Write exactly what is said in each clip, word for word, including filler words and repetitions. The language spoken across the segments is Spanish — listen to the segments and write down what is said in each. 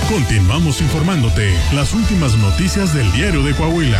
Continuamos informándote las últimas noticias del Diario de Coahuila.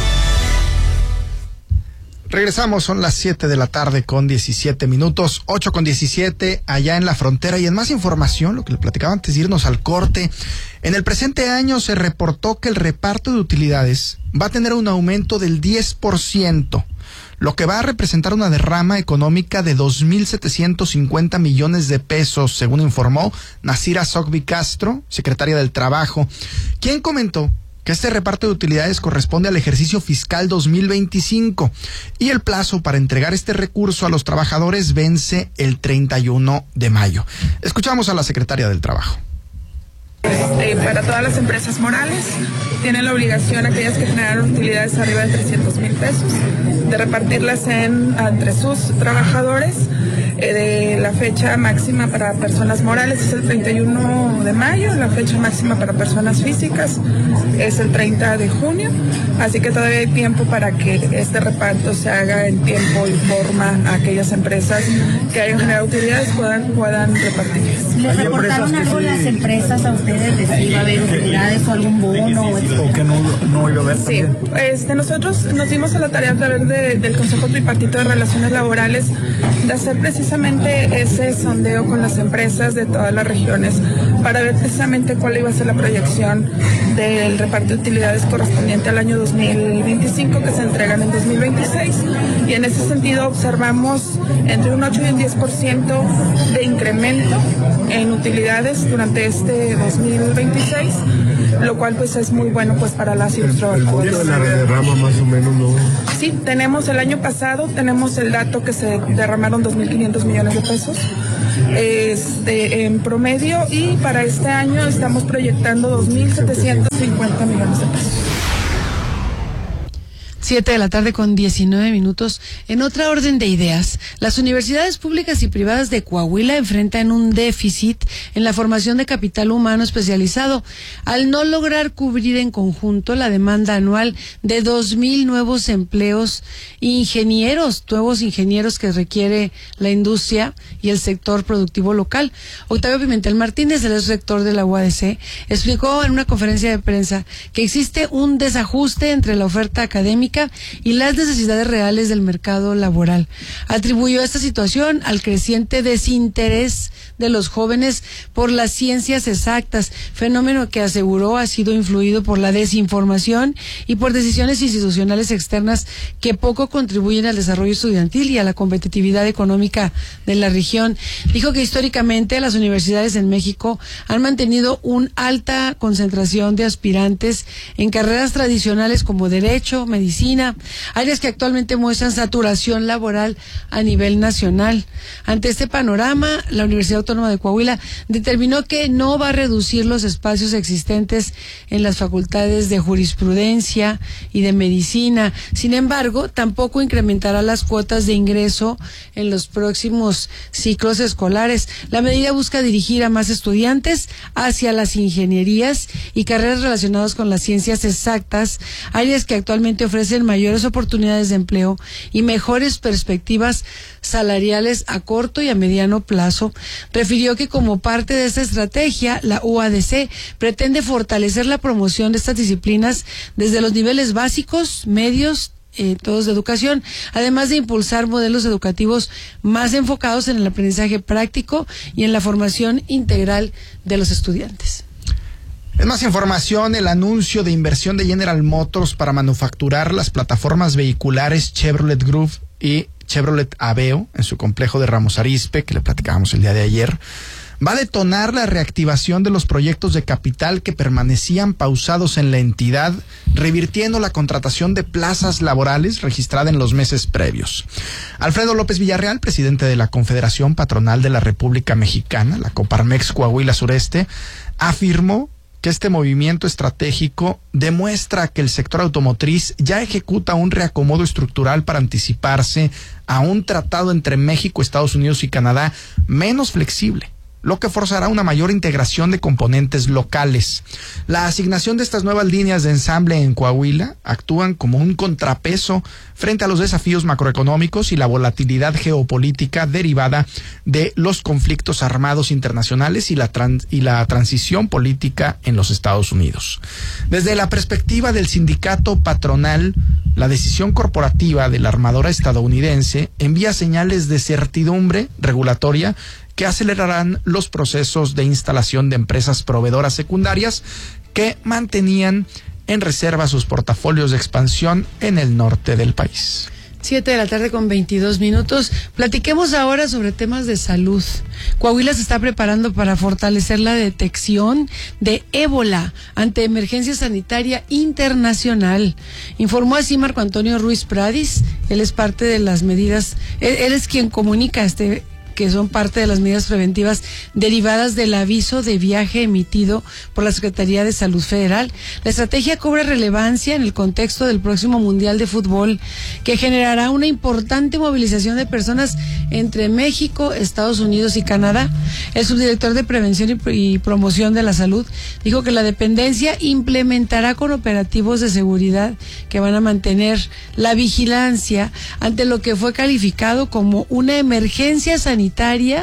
Regresamos, son las siete de la tarde con diecisiete minutos, ocho con diecisiete allá en la frontera. Y en más información, lo que le platicaba antes de irnos al corte, en el presente año se reportó que el reparto de utilidades va a tener un aumento del diez por ciento, lo que va a representar una derrama económica de dos mil setecientos cincuenta millones de pesos, según informó Nasira Sogbi Castro, secretaria del Trabajo, quien comentó que este reparto de utilidades corresponde al ejercicio fiscal dos mil veinticinco y el plazo para entregar este recurso a los trabajadores vence el treinta y uno de mayo. Escuchamos a la secretaria del Trabajo. Este, para todas las empresas morales, tienen la obligación, aquellas que generaron utilidades arriba de trescientos mil pesos, de repartirlas en, entre sus trabajadores. Eh, de la fecha máxima para personas morales es el treinta y uno de mayo, la fecha máxima para personas físicas es el treinta de junio, así que todavía hay tiempo para que este reparto se haga en tiempo y forma a aquellas empresas que hayan generado utilidades puedan, puedan repartirlas. ¿Les reportaron algo las empresas a ustedes de si iba a haber utilidades o algún bono? ¿O que no, no iba a haber? Sí, este, nosotros nos dimos a la tarea a través de, del Consejo Tripartito de Relaciones Laborales de hacer precisamente ese sondeo con las empresas de todas las regiones para ver precisamente cuál iba a ser la proyección del reparto de utilidades correspondiente al año dos mil veinticinco que se entregan en dos mil veintiséis, y en ese sentido observamos entre un ocho y un diez por ciento de incremento en utilidades durante este dos mil veintiséis, lo cual pues es muy bueno pues para las y los trabajadores. El monto de la derrama más o menos, ¿no? Sí, tenemos el año pasado, tenemos el dato que se derramaron dos mil quinientos millones de pesos este, en promedio, y para este año estamos proyectando dos mil setecientos cincuenta millones de pesos. Siete de la tarde con diecinueve minutos. En otra orden de ideas, las universidades públicas y privadas de Coahuila enfrentan un déficit en la formación de capital humano especializado, al no lograr cubrir en conjunto la demanda anual de dos mil nuevos empleos ingenieros, nuevos ingenieros que requiere la industria y el sector productivo local. Octavio Pimentel Martínez, el ex rector de la U A D C, explicó en una conferencia de prensa que existe un desajuste entre la oferta académica y las necesidades reales del mercado laboral. Atribuyó esta situación al creciente desinterés de los jóvenes por las ciencias exactas, fenómeno que aseguró ha sido influido por la desinformación y por decisiones institucionales externas que poco contribuyen al desarrollo estudiantil y a la competitividad económica de la región. Dijo que históricamente las universidades en México han mantenido una alta concentración de aspirantes en carreras tradicionales como Derecho, Medicina, áreas que actualmente muestran saturación laboral a nivel nacional. Ante este panorama, la Universidad Autónoma de Coahuila determinó que no va a reducir los espacios existentes en las facultades de Jurisprudencia y de Medicina. Sin embargo, tampoco incrementará las cuotas de ingreso en los próximos ciclos escolares. La medida busca dirigir a más estudiantes hacia las ingenierías y carreras relacionadas con las ciencias exactas, áreas que actualmente ofrecen mayores oportunidades de empleo y mejores perspectivas salariales a corto y a mediano plazo. Refirió que como parte de esta estrategia, la U A D C pretende fortalecer la promoción de estas disciplinas desde los niveles básicos, medios, Eh, todos de educación, además de impulsar modelos educativos más enfocados en el aprendizaje práctico y en la formación integral de los estudiantes. En más información, el anuncio de inversión de General Motors para manufacturar las plataformas vehiculares Chevrolet Groove y Chevrolet Aveo en su complejo de Ramos Arizpe, que le platicábamos el día de ayer, va a detonar la reactivación de los proyectos de capital que permanecían pausados en la entidad, revirtiendo la contratación de plazas laborales registrada en los meses previos. Alfredo López Villarreal, presidente de la Confederación Patronal de la República Mexicana, la Coparmex Coahuila Sureste, afirmó que este movimiento estratégico demuestra que el sector automotriz ya ejecuta un reacomodo estructural para anticiparse a un tratado entre México, Estados Unidos y Canadá menos flexible lo que forzará una mayor integración de componentes locales. La asignación de estas nuevas líneas de ensamble en Coahuila actúan como un contrapeso frente a los desafíos macroeconómicos y la volatilidad geopolítica derivada de los conflictos armados internacionales y la, trans- y la transición política en los Estados Unidos. Desde la perspectiva del sindicato patronal, la decisión corporativa de la armadora estadounidense envía señales de certidumbre regulatoria que acelerarán los procesos de instalación de empresas proveedoras secundarias que mantenían en reserva sus portafolios de expansión en el norte del país. Siete de la tarde con veintidós minutos. Platiquemos ahora sobre temas de salud. Coahuila se está preparando para fortalecer la detección de ébola ante emergencia sanitaria internacional. Informó así Marco Antonio Ruiz Pradis. Él es parte de las medidas, él, él es quien comunica este que son parte de las medidas preventivas derivadas del aviso de viaje emitido por la Secretaría de Salud Federal. La estrategia cobra relevancia en el contexto del próximo Mundial de Fútbol, que generará una importante movilización de personas entre México, Estados Unidos y Canadá. El subdirector de Prevención y, y Promoción de la Salud dijo que la dependencia implementará con operativos de seguridad que van a mantener la vigilancia ante lo que fue calificado como una emergencia sanitaria.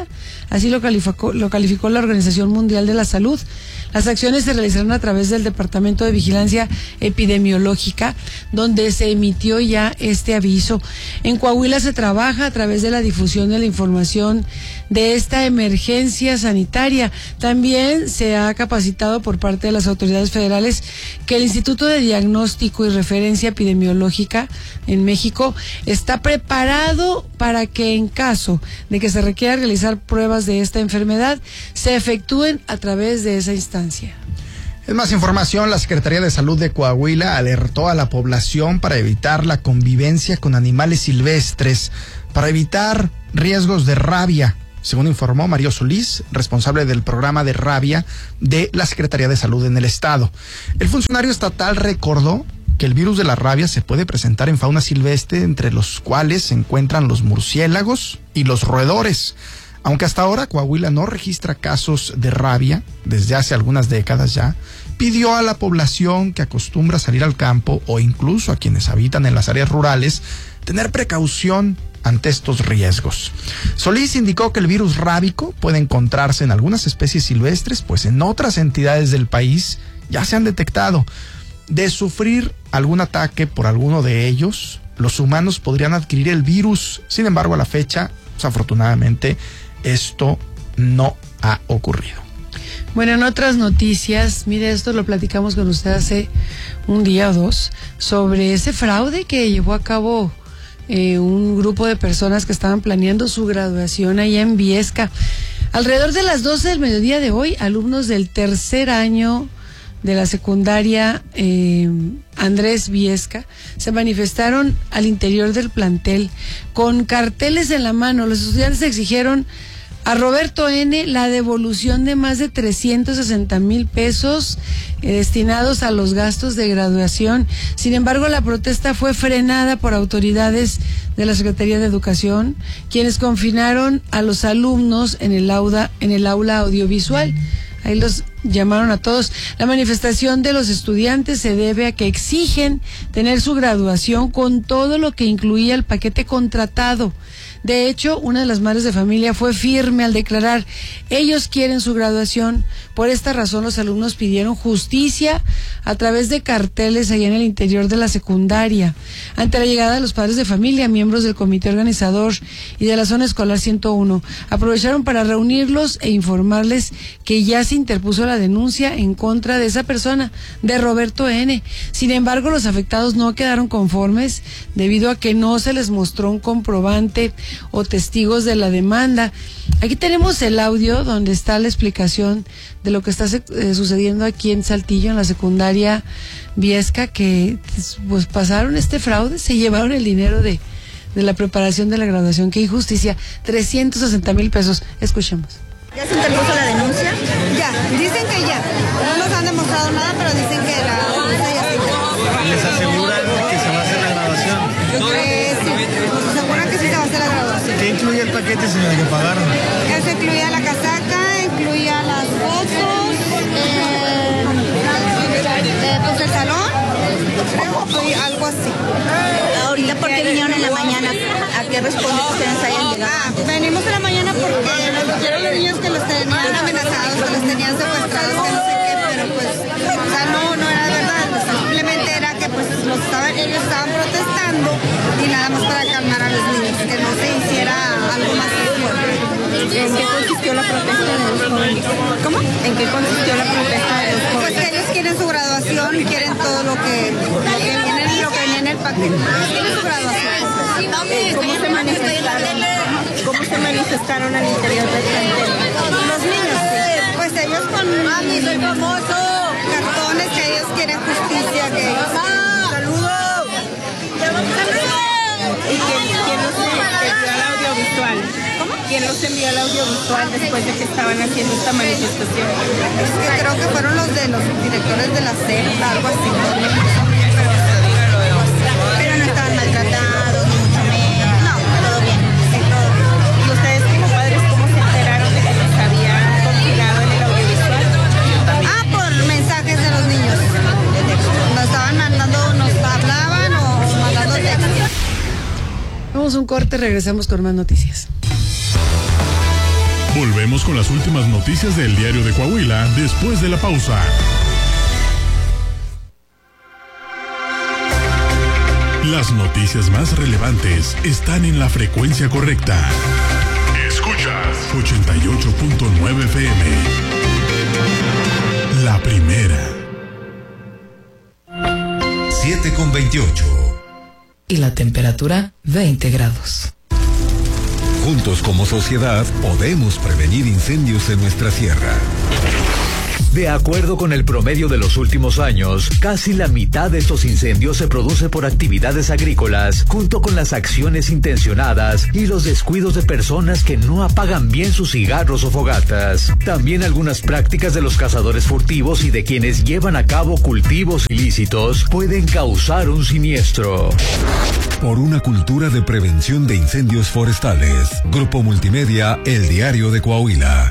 Así lo calificó, lo calificó la Organización Mundial de la Salud. Las acciones se realizarán a través del Departamento de Vigilancia Epidemiológica, donde se emitió ya este aviso. En Coahuila se trabaja a través de la difusión de la información de esta emergencia sanitaria. También se ha capacitado por parte de las autoridades federales que el Instituto de Diagnóstico y Referencia Epidemiológica en México está preparado para que en caso de que se requiera realizar pruebas de esta enfermedad, se efectúen a través de esa instancia. En más información, la Secretaría de Salud de Coahuila alertó a la población para evitar la convivencia con animales silvestres, para evitar riesgos de rabia, según informó Mario Solís, responsable del programa de rabia de la Secretaría de Salud en el estado. El funcionario estatal recordó que el virus de la rabia se puede presentar en fauna silvestre, entre los cuales se encuentran los murciélagos y los roedores. Aunque hasta ahora Coahuila no registra casos de rabia desde hace algunas décadas ya, pidió a la población que acostumbra a salir al campo o incluso a quienes habitan en las áreas rurales tener precaución ante estos riesgos. Solís indicó que el virus rábico puede encontrarse en algunas especies silvestres, pues en otras entidades del país ya se han detectado. De sufrir algún ataque por alguno de ellos, los humanos podrían adquirir el virus. Sin embargo, a la fecha, pues, afortunadamente, esto no ha ocurrido. Bueno, en otras noticias, mire, esto lo platicamos con usted hace un día o dos, sobre ese fraude que llevó a cabo eh, un grupo de personas que estaban planeando su graduación allá en Viesca. Alrededor de las doce del mediodía de hoy, alumnos del tercer año de la secundaria eh, Andrés Viesca se manifestaron al interior del plantel con carteles en la mano. Los estudiantes exigieron a Roberto N. la devolución de más de trescientos sesenta mil pesos eh, destinados a los gastos de graduación. Sin embargo, la protesta fue frenada por autoridades de la Secretaría de Educación, quienes confinaron a los alumnos en el aula, en el aula audiovisual. Ahí los llamaron a todos. La manifestación de los estudiantes se debe a que exigen tener su graduación con todo lo que incluía el paquete contratado. De hecho, una de las madres de familia fue firme al declarar: ellos quieren su graduación. Por esta razón, los alumnos pidieron justicia a través de carteles allá en el interior de la secundaria. Ante la llegada de los padres de familia, miembros del comité organizador y de la zona escolar ciento uno, aprovecharon para reunirlos e informarles que ya se interpuso la denuncia en contra de esa persona, de Roberto N. Sin embargo, los afectados no quedaron conformes debido a que no se les mostró un comprobante o testigos de la demanda. Aquí tenemos el audio donde está la explicación de lo que está eh, sucediendo aquí en Saltillo, en la secundaria Viesca, que pues pasaron este fraude, se llevaron el dinero de, de la preparación de la graduación. Qué injusticia, trescientos sesenta mil pesos. Escuchemos. ¿Ya se interpuso la denuncia? Ya, dicen que ya. No nos han demostrado nada, pero dicen que la denuncia ya se interpuso. ¿Les aseguran que se va a hacer la graduación? Eh, sí, nos aseguran que sí se va a hacer la graduación. ¿Qué incluye el paquete, señor, que pagaron? Eso incluía la casaca, qué vinieron en la mañana? ¿A qué responden que ustedes hayan llegado? Ah, venimos en la mañana porque nos dijeron los niños que los tenían amenazados, que los tenían secuestrados, que no sé qué, pero pues, o sea, no, no era verdad, pues, simplemente era que pues los estaban, ellos estaban protestando y nada más para calmar a los niños, que no se hiciera algo más fuerte. ¿En qué consistió la protesta de los jóvenes? ¿Cómo? ¿En qué consistió la protesta de los Pues jóvenes? que ellos quieren su graduación y quieren todo lo que, lo que viene, lo que venía en el paquete. Ellos quieren su graduación. ¿Cómo se manifestaron? ¿Cómo se manifestaron al interior del plantel? Los niños, pues ellos con mami, soy famoso, cartones que ellos quieren justicia, que ellos saludos. ¿Y quién, quién los envió al audiovisual? ¿Cómo? ¿Quién los envió al audiovisual después de que estaban haciendo esta manifestación? Es que creo que fueron los de los directores de la C E P, algo así. Pero no estaban maltratados, ni mucho menos. No, todo bien. Sí, todo bien. ¿Y ustedes como padres cómo se enteraron de que los habían confinado en el audiovisual? Ah, por mensajes de los niños. Nos estaban mandando, nos hablaban o mandando textos. Vamos a un corte, regresamos con más noticias. Volvemos con las últimas noticias del Diario de Coahuila después de la pausa. Las noticias más relevantes están en la frecuencia correcta. Escuchas ochenta y ocho punto nueve F M. La primera. siete con veintiocho. Y la temperatura veinte grados. Juntos como sociedad podemos prevenir incendios en nuestra sierra. De acuerdo con el promedio de los últimos años, casi la mitad de estos incendios se produce por actividades agrícolas, junto con las acciones intencionadas y los descuidos de personas que no apagan bien sus cigarros o fogatas. También algunas prácticas de los cazadores furtivos y de quienes llevan a cabo cultivos ilícitos pueden causar un siniestro. Por una cultura de prevención de incendios forestales. Grupo Multimedia, El Diario de Coahuila.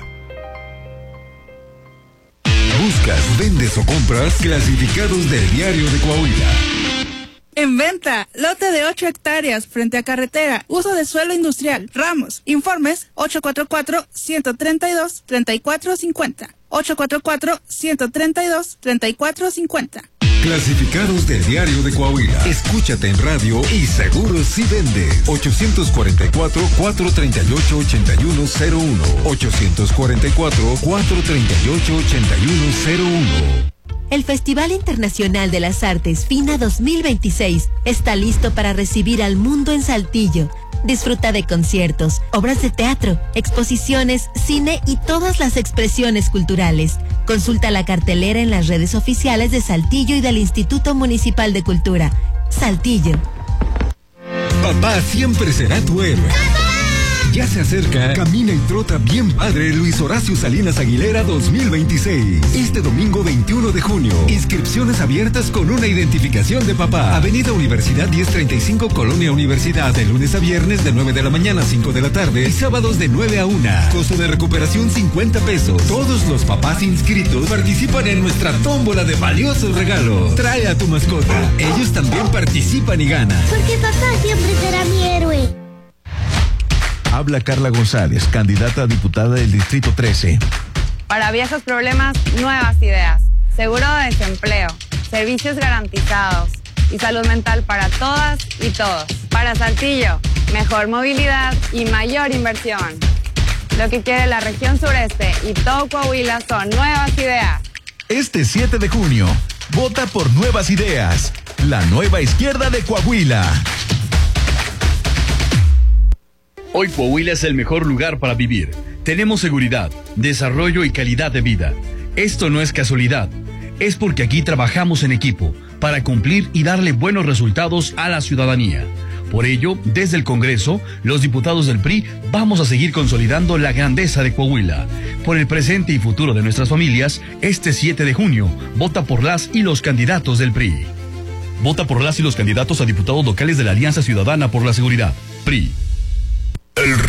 Buscas, vendes o compras clasificados del Diario de Coahuila. En venta, lote de ocho hectáreas frente a carretera, uso de suelo industrial, Ramos. Informes ocho cuatro cuatro, uno tres dos, tres cuatro cinco cero. ocho cuatro cuatro, uno tres dos, tres cuatro cinco cero. Clasificados del Diario de Coahuila. Escúchate en radio y seguro si vende. ocho cuatro cuatro, cuatro tres ocho, ocho uno cero uno. ocho cuatro cuatro, cuatro tres ocho, ocho uno cero uno. El Festival Internacional de las Artes FINA dos mil veintiséis está listo para recibir al mundo en Saltillo. Disfruta de conciertos, obras de teatro, exposiciones, cine y todas las expresiones culturales. Consulta la cartelera en las redes oficiales de Saltillo y del Instituto Municipal de Cultura. Saltillo. Papá siempre será tu héroe. Ya se acerca Camina y Trota Bien Padre Luis Horacio Salinas Aguilera dos mil veintiséis. Este domingo veintiuno de junio. Inscripciones abiertas con una identificación de papá. Avenida Universidad diez treinta y cinco, Colonia Universidad. De lunes a viernes de nueve de la mañana a cinco de la tarde. Y sábados de nueve a una. Costo de recuperación cincuenta pesos. Todos los papás inscritos participan en nuestra tómbola de valiosos regalos. Trae a tu mascota. Ellos también participan y ganan. Porque papá siempre será mi héroe. Habla Carla González, candidata a diputada del Distrito trece. Para viejos problemas, nuevas ideas. Seguro de desempleo, servicios garantizados y salud mental para todas y todos. Para Saltillo, mejor movilidad y mayor inversión. Lo que quiere la región sureste y todo Coahuila son nuevas ideas. Este siete de junio, vota por Nuevas Ideas, la nueva izquierda de Coahuila. Hoy Coahuila es el mejor lugar para vivir. Tenemos seguridad, desarrollo y calidad de vida. Esto no es casualidad. Es porque aquí trabajamos en equipo para cumplir y darle buenos resultados a la ciudadanía. Por ello, desde el Congreso, los diputados del P R I vamos a seguir consolidando la grandeza de Coahuila. Por el presente y futuro de nuestras familias, este siete de junio, vota por las y los candidatos del P R I. Vota por las y los candidatos a diputados locales de la Alianza Ciudadana por la Seguridad. P R I. El